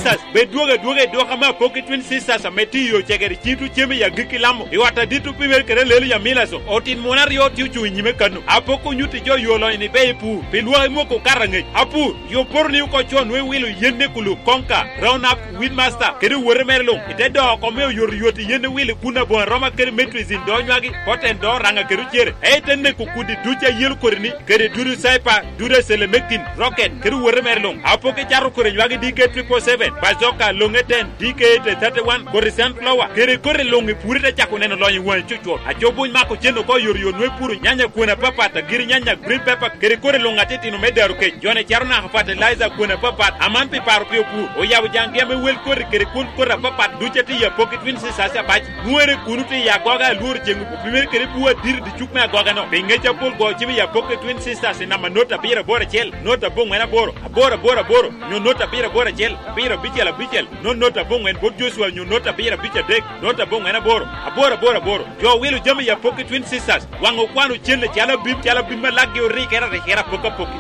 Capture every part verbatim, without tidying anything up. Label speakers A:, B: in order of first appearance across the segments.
A: Sisters be duoge duoge doka ma Pocket Twin Sisters meti yo chegeri chitu chemi ya gikilamo iwata ditu pimer kere lelu ya milaso otin monario tiu chu nyime kanu apoko nyuti jo yolo ni be pu pilwa moko karange apu yo porni ko chon we wilu yende kulu konka round up Winmaster kere wore merlo ite do ko me yor yoti yende wilu kuna bon roma kere metrizin do nywagi poten do ranga kere chere e tenne ko kudi ducha yel korni kere duru saipa dure sele mekin rocket kere wore merlo apoke charo kore nywagi D K triple seven bazoka longeten D K thirty-one korisan flower kere kore longi purita chako neno loyi wan chucho ajobu mako chendo ko yor yo nwe puru nyanya kuna papa ta giri nyanya green pepper kere kore longa teti no medaru ke jone charuna ha fertilizer kuna papa amampi paru pio pu o yabu jange me wel kore kere kun kora papa ducheti ya Pocket Twin Sisters bach muere kunuti ya goga lur jengu pu primer kere puwa dir di chukma goga no bengecha pol go chimi ya Pocket Twin Sisters na manota bira bora chel nota bongwena boro bora bora boro nyo nota bira bora chel bira bichela bichel no nota bongwen bob Joshua nyo nota bira bicha dek nota bongwena boro bora bora boro jo wilu jami ya Pocket Twin Sisters wango kwanu chele chala bim chala bim malagi ori kera de kera poka poki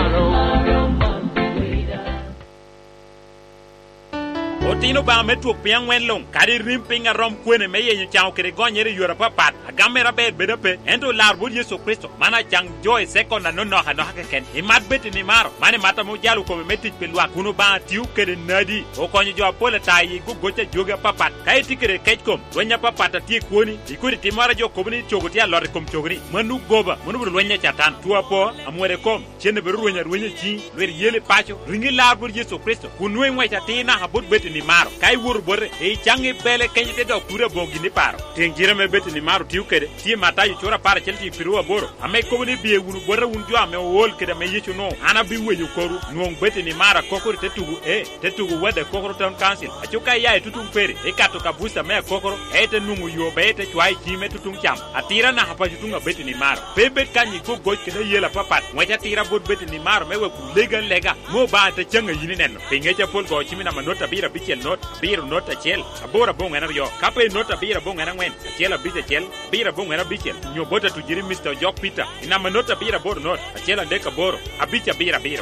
A: Otino ba metu piang wen long kari rimping a rom kwene meye nyu chao kere gonyere yura papat agamera be bedepe endo larbu Yesu Kristo mana chang joy second na no no ha no ha ken imat beti ni maro mane mata mo jalu ko metit pelwa kuno ba tiu kere nadi o konyo jo pole tai gu gocha joga papat kai tikere kechkom wenya papata ti kwoni ikuri timara jo kobni chogoti a lore kom chogri manu goba manu bru wenya chatan tua po amwere kom chene beru wenya wenya chi wer yele pacho ringi larbu Yesu Kristo kunwe ngwa chatina habut beti ni maro kai wur bore e changi bele kenyite do kura bogi ni paro tengira me beti ni maro tiu kede ti mata yu chora para chelti piruwa boro ame ko ni biye wunu bore wun jo ame wol kede me yichu no ana bi weyu koru nuong beti ni mara kokoro tetugu e tetugu wede kokoro town council achuka ya tutung fere e kato kabusa me kokoro e te nungu yo bete chwai chime tutung cham atira na hapa tutunga beti ni maro bebet kanyi ko goch kede yela papat mwacha tira bot beti ni maro mewe ku lega lega mo ba te changa yini neno pingecha pol go chimi na manota bira bichel not bira nota chel abora bonga na yo kape nota bira bonga na ngwen chela bicha chel bira bonga na bichel nyo bota tujiri Mister Jock Peter ina manota bira bor not chela ndeka boro abicha bira bira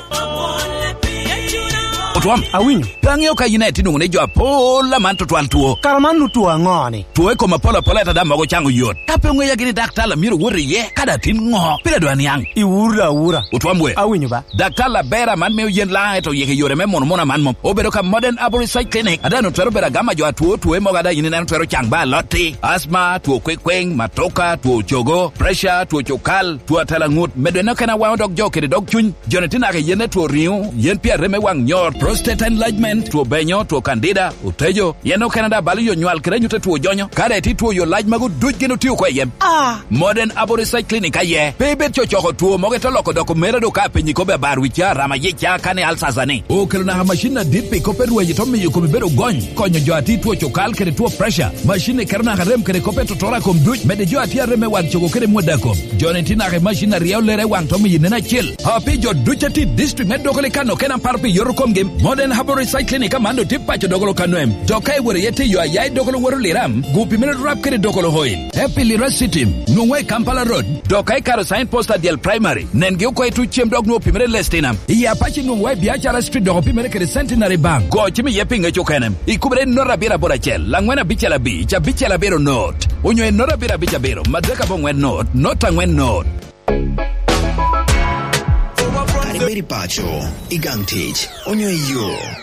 A: Otwam
B: awinyo
A: Pangyo ka yine tinungu ne jo apola man to twan tuo
B: Karamanu tuo ngoni
A: Tuo ko mapola pola ta dama go chango yot Kape ngwe ya gini daktala miro wori ye kada tin ngo Pira doan yang
B: Iwura ura
A: Otwam we
B: Awinyo ba
A: Daktala bera man meo yen la eto yeke yore me mono mona man mom Obero ka modern Aboricide Clinic Adano twero bera gama jo atuo tuwe mo gada yine nanu twero chang ba loti Asma, tuo kwekweng, matoka, tuo chogo Pressure, tuo chokal, tuo talangut Medwena kena wao dog jo kede dog chun Jonetina ke yene tuo riu Yen pia reme wang nyor Prostate enlargement, tuo benyo, tuo candida, utejo Yeno Canada bali yo nyual kere nyute tuo jonyo Kare ti tuo yo laj magu duj genu tiyo kwe yem
B: Ah
A: Modern Aboricide Clinic aye Pebet cho choko tuo moge to loko doko mera do ka penyi kobe barwicha Rama yecha kane alsazane O kere na machine dipi kope ruwe jitome yu kome bedo gony Konyo jo ati tuo chokal kere tuo pressure Machine kere na harem kere kope totora kom duj Mede jo ati areme wang choko kere mweda kom Jone tina ke machine riau lere wang tome yinena chill Hapi jo duchati district med dokole kano kena parpi yorukom game Modern Aboricide Clinic amando tipacho dokolo kanoem Jokai were yete yo ayai dokolo wero liram Gupi mene rap kere dokolo hoil Happy Lirasitim Nungwe Kampala Road Dokai karo sign posta diel primary Nenge uko etu chiem dog no pimere lestinam Iya apache nungwe biachara street doko pimere kere centenary bank Go chimi yepi nge chokenem Ikubere nora bira bora chel Langwena bicha la bicha bicha la biro not Unyo nora bira bicha biro Madreka bongwe not Nota ngwen not
C: Kariberi pacho Igantich Onyo iyo